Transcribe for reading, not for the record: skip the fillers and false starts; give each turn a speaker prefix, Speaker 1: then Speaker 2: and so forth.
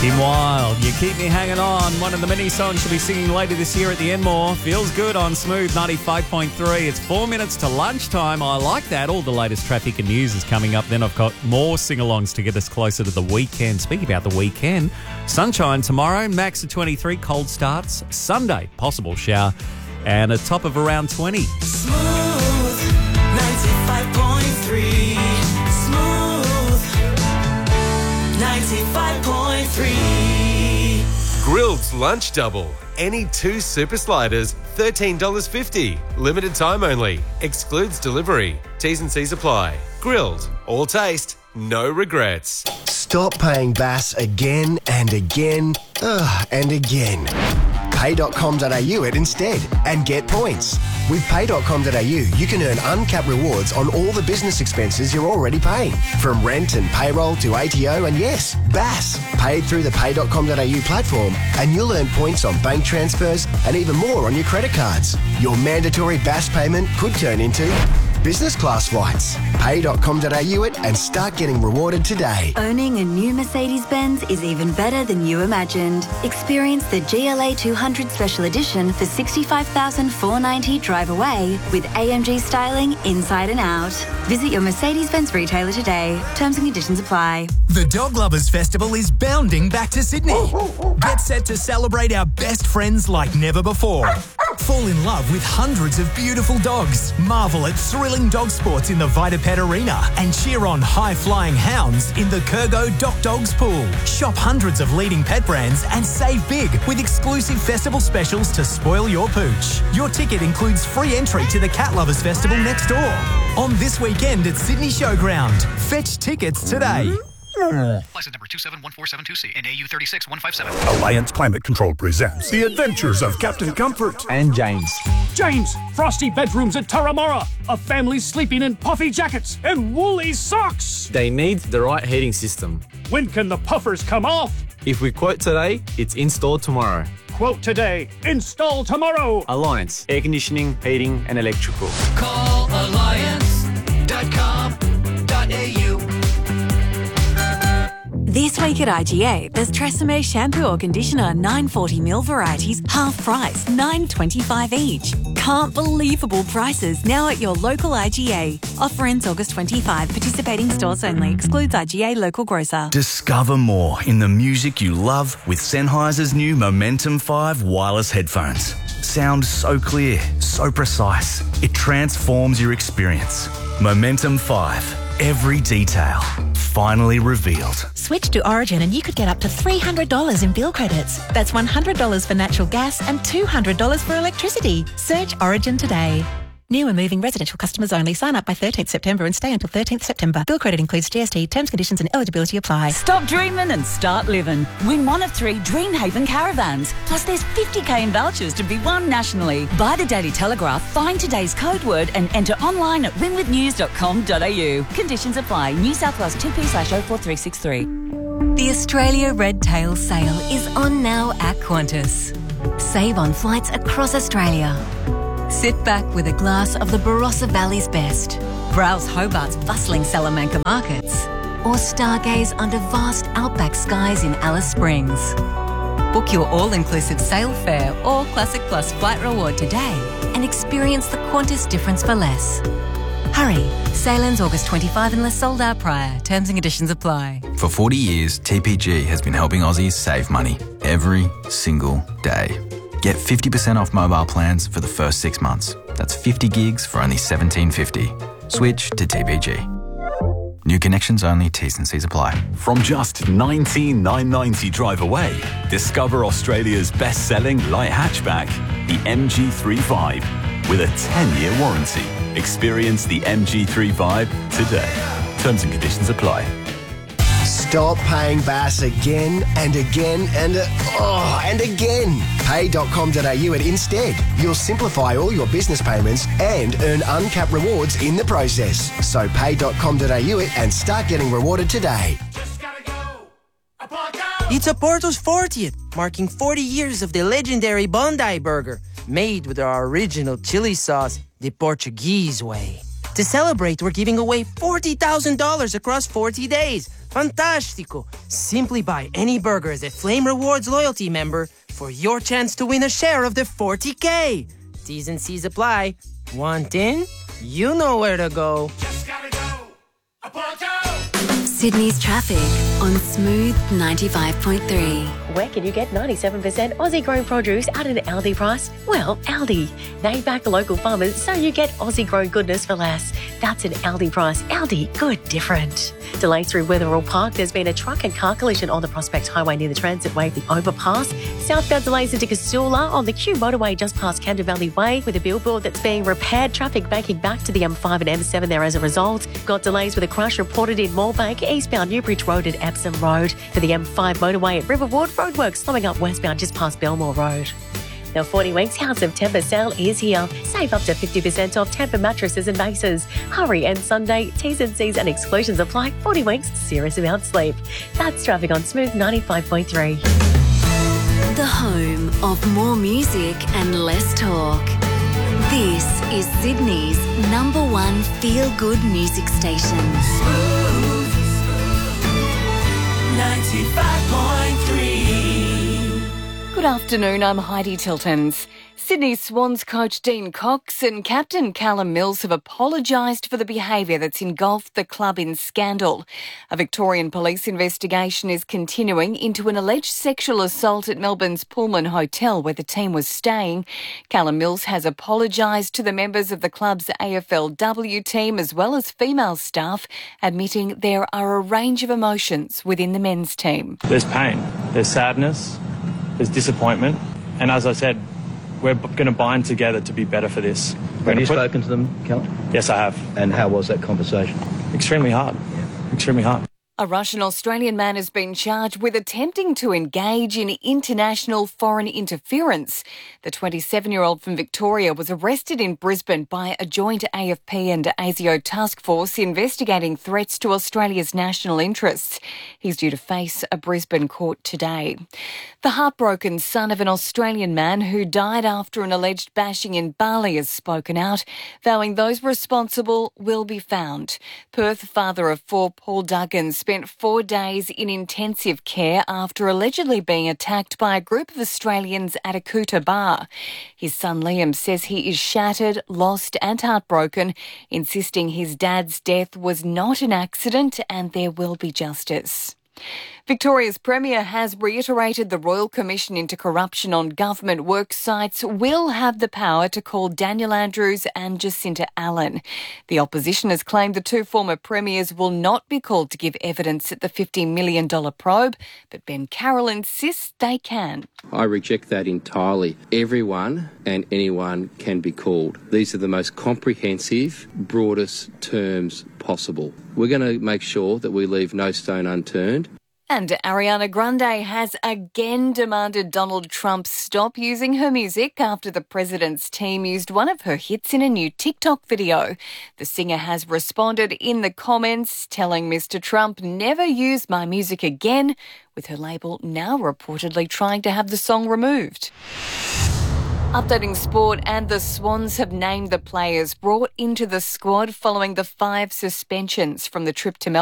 Speaker 1: Kim Wilde, You Keep Me Hanging On, one of the many songs she'll be singing later this year at the Enmore. Feels good on Smooth 95.3. It's 4 minutes to lunchtime. I like that. All the latest traffic and news is coming up. Then I've got more sing-alongs to get us closer to the weekend. Speaking about the weekend, sunshine tomorrow, max of 23, cold starts. Sunday, possible shower, and a top of around 20.
Speaker 2: Smooth 95.3. Smooth 95.3.
Speaker 3: Grilled's Lunch Double. Any 2 super sliders, $13.50. Limited time only. Excludes delivery. T's and C's apply. Grilled. All taste. No regrets.
Speaker 4: Stop paying BAS again and again and again. Pay.com.au it instead and get points. With Pay.com.au, you can earn uncapped rewards on all the business expenses you're already paying. From rent and payroll to ATO and yes, BAS. Paid through the Pay.com.au platform and you'll earn points on bank transfers and even more on your credit cards. Your mandatory BAS payment could turn into business class flights. Pay.com.au it and start getting rewarded today.
Speaker 5: Owning a new Mercedes-Benz is even better than you imagined. Experience the GLA 200 Special Edition for $65,490 drive away with AMG styling inside and out. Visit your Mercedes-Benz retailer today. Terms and conditions apply.
Speaker 6: The Dog Lovers Festival is bounding back to Sydney. Get set to celebrate our best friends like never before. Fall in love with hundreds of beautiful dogs. Marvel at thrilling dog sports in the VitaPet Arena and cheer on high-flying hounds in the Kurgo Doc Dogs Pool. Shop hundreds of leading pet brands and save big with exclusive festival specials to spoil your pooch. Your ticket includes free entry to the Cat Lovers Festival next door. On this weekend at Sydney Showground. Fetch tickets today.
Speaker 7: License number 2714772C and AU 36157.
Speaker 8: Alliance Climate Control presents The Adventures of Captain Comfort
Speaker 9: and James.
Speaker 10: James, frosty bedrooms at Turramurra. A family sleeping in puffy jackets and woolly socks.
Speaker 9: They need the right heating system.
Speaker 10: When can the puffers come off?
Speaker 9: If we quote today, it's installed tomorrow.
Speaker 10: Quote today, install tomorrow.
Speaker 9: Alliance, air conditioning, heating and electrical.
Speaker 2: Call alliance.com.au.
Speaker 11: This week at IGA, there's Tresemme shampoo or conditioner, 940ml varieties, half price, $9.25 each. Can't believable prices now at your local IGA. Offer ends August 25. Participating stores only. Excludes IGA local grocer.
Speaker 12: Discover more in the music you love with Sennheiser's new Momentum 5 wireless headphones. Sound so clear, so precise. It transforms your experience. Momentum 5. Every detail finally revealed.
Speaker 13: Switch to Origin and you could get up to $300 in bill credits. That's $100 for natural gas and $200 for electricity. Search Origin today. New and moving residential customers only. Sign up by 13th September and stay until 13th September. Bill credit includes GST. Terms, conditions and eligibility apply.
Speaker 14: Stop dreaming and start living. Win one of 3 Dreamhaven caravans. Plus there's 50k in vouchers to be won nationally. Buy the Daily Telegraph, find today's code word and enter online at winwithnews.com.au. Conditions apply. New South Wales 2P/04363.
Speaker 11: The Australia Red Tail sale is on now at Qantas. Save on flights across Australia. Sit back with a glass of the Barossa Valley's best. Browse Hobart's bustling Salamanca markets. Or stargaze under vast outback skies in Alice Springs. Book your all-inclusive sail fare or Classic Plus flight reward today and experience the Qantas difference for less. Hurry, sale ends August 25 unless sold out prior. Terms and conditions apply.
Speaker 15: For 40 years, TPG has been helping Aussies save money every single day. Get 50% off mobile plans for the first 6 months. That's 50 gigs for only $17.50. Switch to TPG. New connections only, T's and C's apply.
Speaker 16: From just $19,990 drive away, discover Australia's best-selling light hatchback, the MG35, with a 10-year warranty. Experience the MG35 today. Terms and conditions apply.
Speaker 4: Stop paying BAS again and again and again. Pay.com.au it instead. You'll simplify all your business payments and earn uncapped rewards in the process. So pay.com.au it and start getting rewarded today.
Speaker 17: It's Oporto's 40th, marking 40 years of the legendary Bondi burger, made with our original chili sauce, the Portuguese way. To celebrate, we're giving away $40,000 across 40 days. Fantastico! Simply buy any burger as a Flame Rewards loyalty member for your chance to win a share of the 40K. T's and C's apply. Want in? You know where to go.
Speaker 5: Sydney's traffic on Smooth 95.3.
Speaker 18: Where can you get 97% Aussie-grown produce at an Aldi price? Well, Aldi. They back the local farmers so you get Aussie-grown goodness for less. That's an Aldi price. Aldi, good different. Delays through Wetherell Park. There's been a truck and car collision on the Prospect Highway near the Transitway, the overpass. Southbound delays into Casula on the Q motorway just past Camden Valley Way with a billboard that's being repaired. Traffic banking back to the M5 and M7 there as a result. Got delays with a crash reported in Moorebank, eastbound Newbridge Road at Epsom Road. For the M5 motorway at Riverwood, roadworks slowing up westbound just past Belmore Road. Now 40 Weeks House of Temper sale is here. Save up to 50% off Temper mattresses and bases. Hurry and Sunday, T's and C's and exclusions apply. 40 weeks, serious about sleep. That's traffic on Smooth 95.3.
Speaker 5: The home of more music and less talk. This is Sydney's #1 feel-good music station.
Speaker 2: Smooth 95.3.
Speaker 19: Good afternoon, I'm Heidi Tiltons. Sydney Swans coach Dean Cox and captain Callum Mills have apologised for the behaviour that's engulfed the club in scandal. A Victorian police investigation is continuing into an alleged sexual assault at Melbourne's Pullman Hotel where the team was staying. Callum Mills has apologised to the members of the club's AFLW team as well as female staff, admitting there are a range of emotions within the men's team.
Speaker 20: There's pain, there's sadness, there's disappointment, and as I said, we're going to bind together to be better for this.
Speaker 21: Have you spoken to them, Callum?
Speaker 20: Yes, I have.
Speaker 21: And how was that conversation?
Speaker 20: Extremely hard. Extremely hard.
Speaker 19: A Russian-Australian man has been charged with attempting to engage in international foreign interference. The 27-year-old from Victoria was arrested in Brisbane by a joint AFP and ASIO task force investigating threats to Australia's national interests. He's due to face a Brisbane court today. The heartbroken son of an Australian man who died after an alleged bashing in Bali has spoken out, vowing those responsible will be found. Perth father of 4, Paul Duggan, spent 4 days in intensive care after allegedly being attacked by a group of Australians at a Kuta bar. His son Liam says he is shattered, lost and heartbroken, insisting his dad's death was not an accident and there will be justice. Victoria's Premier has reiterated the Royal Commission into Corruption on government work sites will have the power to call Daniel Andrews and Jacinta Allen. The opposition has claimed the two former premiers will not be called to give evidence at the $50 million probe, but Ben Carroll insists they can.
Speaker 22: I reject that entirely. Everyone and anyone can be called. These are the most comprehensive, broadest terms possible. We're going to make sure that we leave no stone unturned.
Speaker 19: And Ariana Grande has again demanded Donald Trump stop using her music after the president's team used one of her hits in a new TikTok video. The singer has responded in the comments, telling Mr. Trump never use my music again, with her label now reportedly trying to have the song removed. Updating sport, and the Swans have named the players brought into the squad following the 5 suspensions from the trip to Melbourne.